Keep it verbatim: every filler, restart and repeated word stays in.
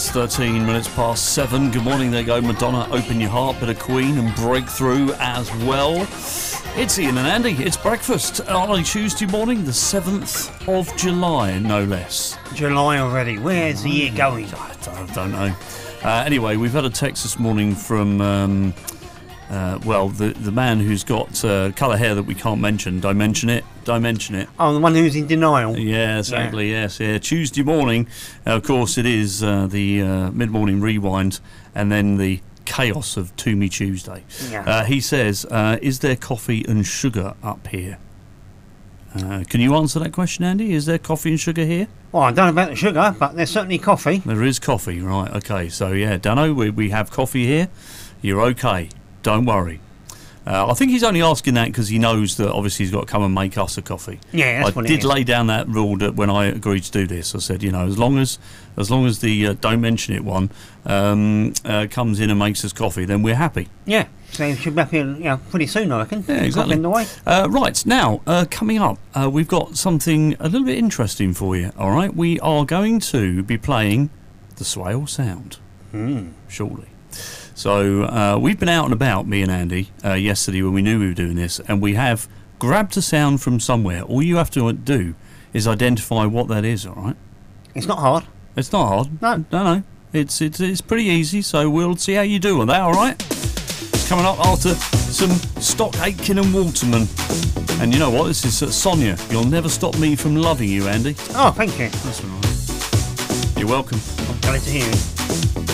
It's thirteen minutes past seven. Good morning, there you go. Madonna, Open Your Heart, bit of Queen and Breakthrough as well. It's Ian and Andy. It's breakfast on a Tuesday morning, the seventh of July, no less. July already. Where's the year going? I don't, I don't know. Uh, anyway, we've had a text this morning from... Um, Uh, well, the the man who's got uh, colour hair that we can't mention. Don't mention it. Don't mention it. Oh, the one who's in denial. Yeah, exactly. Yeah. Yes, yeah. Tuesday morning, uh, of course, it is uh, the uh, mid-morning rewind, and then the chaos of To Me Tuesday. Yeah. Uh, he says, uh, "Is there coffee and sugar up here?" Uh, can you answer that question, Andy? Is there coffee and sugar here? Well, I don't know about the sugar, but there's certainly coffee. There is coffee, right? Okay. So yeah, Dano, we we have coffee here. You're okay. Don't worry. Uh, I think he's only asking that because he knows that obviously he's got to come and make us a coffee. Yeah, that's I what it did is. lay down that rule that when I agreed to do this. I said, you know, as long as as long as the uh, don't mention it one um, uh, comes in and makes us coffee, then we're happy. Yeah, so you should be up here, you know, pretty soon, I reckon. Yeah, exactly. In the way. Uh, right, now, uh, coming up, uh, we've got something a little bit interesting for you, all right? We are going to be playing the Swale Sound Mm. shortly. So uh, we've been out and about, me and Andy, uh, yesterday when we knew we were doing this, and we have grabbed a sound from somewhere. All you have to do is identify what that is, all right? It's not hard. It's not hard. No. No, no. It's, it's, it's pretty easy, so we'll see how you do on that, all right? Coming up after some Stock Aitken and Waterman. And you know what? This is uh, Sonia. You'll never stop me from loving you, Andy. Oh, thank you. That's all right. You're welcome. I'm glad to hear it.